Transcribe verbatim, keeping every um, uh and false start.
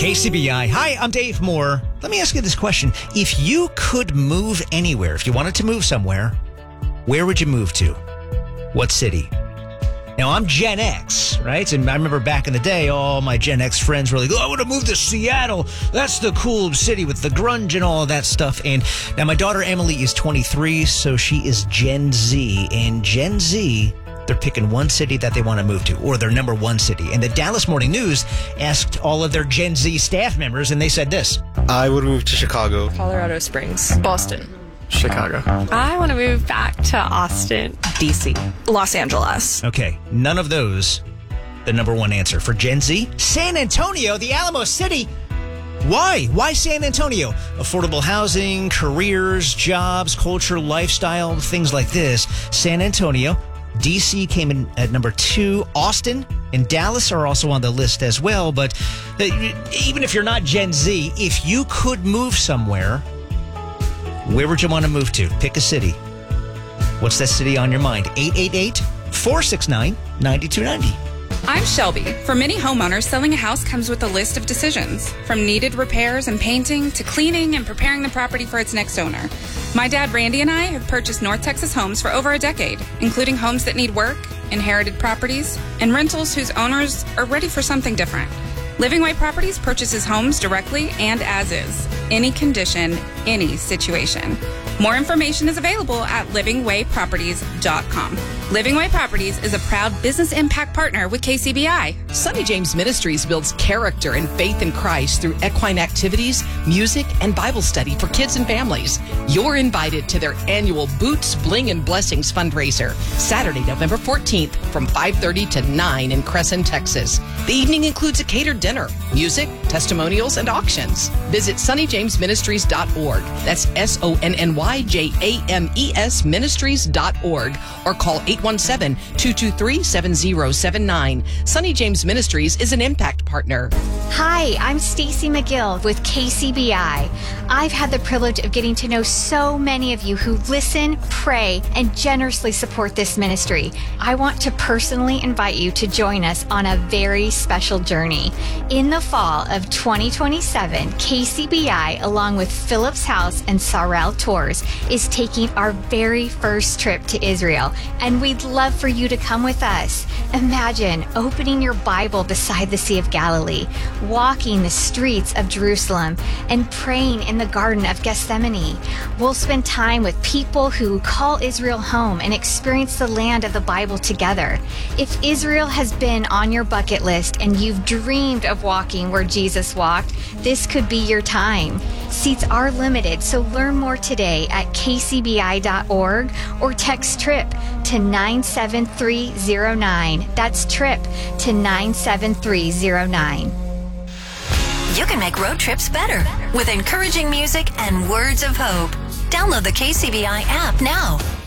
K C B I. Hi, I'm Dave Moore. Let me ask you this question. If you could move anywhere, if you wanted to move somewhere, where would you move to? What city? Now, I'm Gen X, right? And I remember back in the day, all my Gen X friends were like, oh, I want to move to Seattle. That's the cool city with the grunge and all of that stuff. And now my daughter Emily is twenty-three, so she is Gen Z. And Gen Z, they're picking one city that they want to move to, or their number one city. And the Dallas Morning News asked all of their Gen Z staff members, and they said this. I would move to Chicago. Colorado Springs. Boston. Chicago. I want to move back to Austin. D C. Los Angeles. Okay, none of those the number one answer. For Gen Z, San Antonio, the Alamo City. Why? Why San Antonio? Affordable housing, careers, jobs, culture, lifestyle, things like this. San Antonio. D C came in at number two. Austin and Dallas are also on the list as well. But even if you're not Gen Z, if you could move somewhere, where would you want to move to? Pick a city. What's that city on your mind? eight eight eight, four six nine, nine two nine zero. I'm Shelby. For many homeowners, selling a house comes with a list of decisions, from needed repairs and painting to cleaning and preparing the property for its next owner. My dad, Randy, and I have purchased North Texas homes for over a decade, including homes that need work, inherited properties, and rentals whose owners are ready for something different. Living Way Properties purchases homes directly and as is, any condition, any situation. More information is available at living way properties dot com. Living Way Properties is a proud business impact partner with K C B I. Sonny James Ministries builds character and faith in Christ through equine activities, music, and Bible study for kids and families. You're invited to their annual Boots, Bling, and Blessings fundraiser, Saturday, November fourteenth from five thirty to nine in Crescent, Texas. The evening includes a catered dinner, music, testimonials, and auctions. Visit sonny james ministries dot org. That's S O N N Y J A M E S ministries dot org or call eight one seven, two two three, seven zero seven nine. Sonny James Ministries is an impact partner. Hi, I'm Stacy McGill with K C B I. I've had the privilege of getting to know so many of you who listen, pray, and generously support this ministry. I want to personally invite you to join us on a very special journey. In the fall of twenty twenty-seven, K C B I, along with Phillips House and Sorrel Tours, is taking our very first trip to Israel, and we'd love for you to come with us. Imagine opening your Bible beside the Sea of Galilee, walking the streets of Jerusalem, and praying in the Garden of Gethsemane. We'll spend time with people who call Israel home and experience the land of the Bible together. If Israel has been on your bucket list and you've dreamed of walking where Jesus walked, this could be your time. Seats are limited, so learn more today at k c b i dot org or text TRIP to nine seven three zero nine. That's TRIP to nine seven three zero nine. You can make road trips better with encouraging music and words of hope. Download the K C B I app now.